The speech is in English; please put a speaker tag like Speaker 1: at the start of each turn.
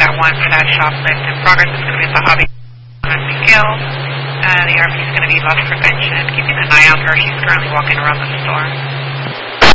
Speaker 1: at 1 for that shoplift. In progress is going to be at the Hobby on McGill. The RP is going to be loss prevention. Keeping an eye on her. She's currently walking around the store.